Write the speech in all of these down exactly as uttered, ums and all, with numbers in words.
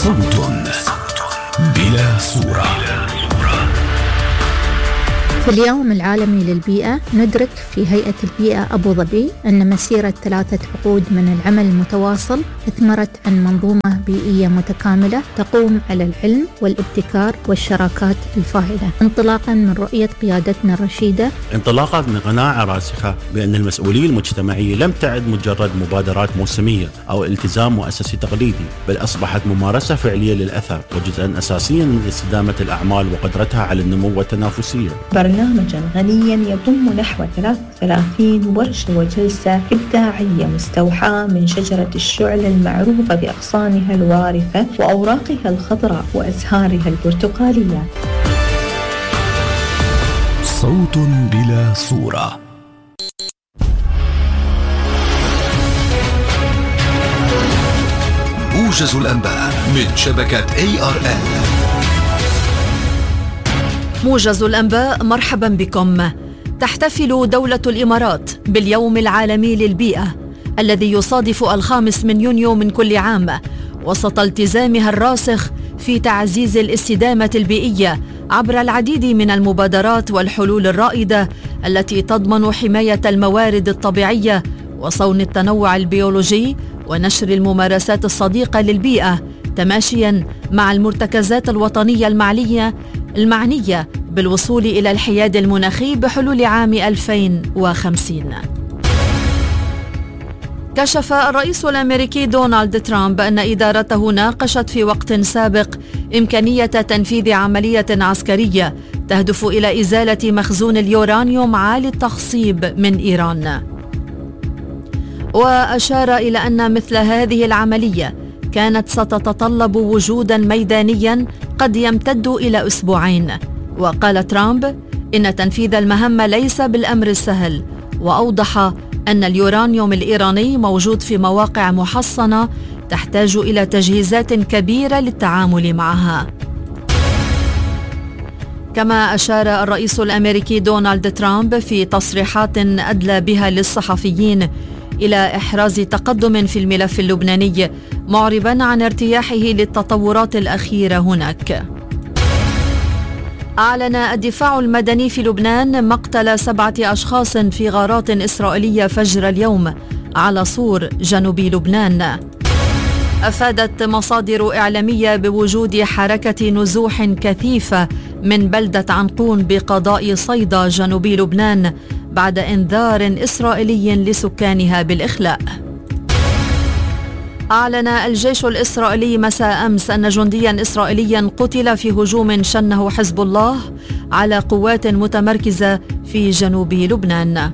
صوت بلا صورة. في اليوم العالمي للبيئة ندرك في هيئة البيئة أبو ظبي أن مسيرة ثلاثة عقود من العمل المتواصل أثمرت عن منظومة بيئية متكاملة تقوم على العلم والابتكار والشراكات الفاعلة، انطلاقا من رؤية قيادتنا الرشيدة، انطلاقا من قناعة راسخة بأن المسؤولية المجتمعية لم تعد مجرد مبادرات موسمية أو التزام مؤسسي تقليدي، بل أصبحت ممارسة فعلية للأثر وجزءا أساسيا من استدامة الأعمال وقدرتها على النمو والتنافسية. برنامجا غنيا يضم نحو ثلاث وثلاثين ورشة وجلسة إبداعية مستوحاة من شجرة الشعل المعروفة بأغصانها الوارفة وأوراقها الخضراء وأزهارها البرتقالية. صوت بلا صورة. موجز الأنباء من شبكة إيه آر إل. موجز الأنباء، مرحبا بكم. تحتفل دولة الإمارات باليوم العالمي للبيئة الذي يصادف الخامس من يونيو من كل عام، وسط التزامها الراسخ في تعزيز الاستدامة البيئية عبر العديد من المبادرات والحلول الرائدة التي تضمن حماية الموارد الطبيعية وصون التنوع البيولوجي ونشر الممارسات الصديقة للبيئة، تماشيا مع المرتكزات الوطنية المعنية المعنية بالوصول إلى الحياد المناخي بحلول عام ألفين وخمسين. كشف الرئيس الأمريكي دونالد ترامب أن إدارته ناقشت في وقت سابق إمكانية تنفيذ عملية عسكرية تهدف إلى إزالة مخزون اليورانيوم عالي التخصيب من إيران، وأشار إلى أن مثل هذه العملية كانت ستتطلب وجودا ميدانيا قد يمتد إلى أسبوعين. وقال ترامب إن تنفيذ المهمة ليس بالأمر السهل، وأوضح أن اليورانيوم الإيراني موجود في مواقع محصنة تحتاج إلى تجهيزات كبيرة للتعامل معها. كما أشار الرئيس الأمريكي دونالد ترامب في تصريحات أدلى بها للصحفيين إلى إحراز تقدم في الملف اللبناني، معربا عن ارتياحه للتطورات الأخيرة هناك. أعلن الدفاع المدني في لبنان مقتل سبعة أشخاص في غارات إسرائيلية فجر اليوم على صور جنوب لبنان. أفادت مصادر إعلامية بوجود حركة نزوح كثيفة من بلدة عنقون بقضاء صيدا جنوب لبنان بعد إنذار إسرائيلي لسكانها بالإخلاء. أعلن الجيش الإسرائيلي مساء أمس أن جنديا إسرائيليا قتل في هجوم شنه حزب الله على قوات متمركزة في جنوب لبنان.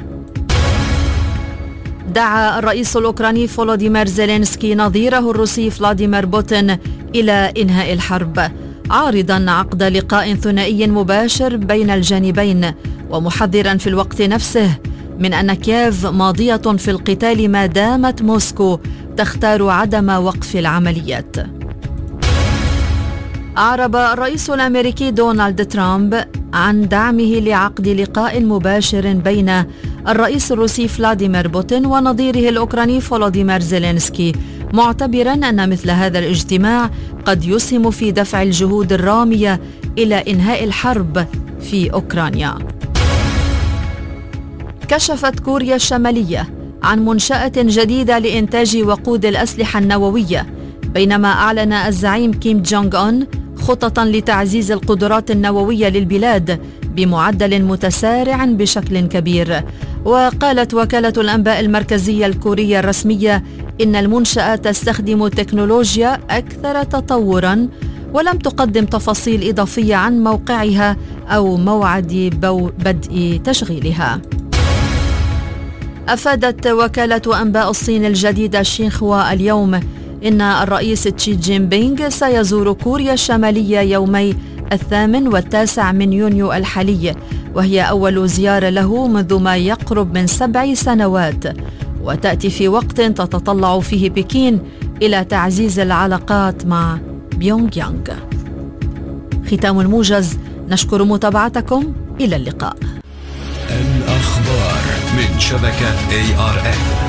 دعا الرئيس الأوكراني فولوديمير زيلينسكي نظيره الروسي فلاديمير بوتين إلى إنهاء الحرب، عارضا عقد لقاء ثنائي مباشر بين الجانبين، ومحذرا في الوقت نفسه من أن كييف ماضية في القتال ما دامت موسكو تختار عدم وقف العمليات. أعرب الرئيس الأمريكي دونالد ترامب عن دعمه لعقد لقاء مباشر بين الرئيس الروسي فلاديمير بوتين ونظيره الأوكراني فولوديمير زيلينسكي، معتبرا أن مثل هذا الاجتماع قد يسهم في دفع الجهود الرامية إلى إنهاء الحرب في أوكرانيا. كشفت كوريا الشمالية عن منشأة جديدة لإنتاج وقود الأسلحة النووية، بينما أعلن الزعيم كيم جونغ أون خططا لتعزيز القدرات النووية للبلاد بمعدل متسارع بشكل كبير. وقالت وكالة الأنباء المركزية الكورية الرسمية إن المنشأة تستخدم تكنولوجيا أكثر تطورا، ولم تقدم تفاصيل إضافية عن موقعها أو موعد بدء تشغيلها. أفادت وكالة أنباء الصين الجديدة شينخوا اليوم إن الرئيس تشي جين بينغ سيزور كوريا الشمالية يومي الثامن والتاسع من يونيو الحالي، وهي أول زيارة له منذ ما يقرب من سبع سنوات، وتأتي في وقت تتطلع فيه بكين إلى تعزيز العلاقات مع بيونغ يانغ. ختام الموجز، نشكر متابعتكم، إلى اللقاء. الأخبار من شبكة إيه آر إل.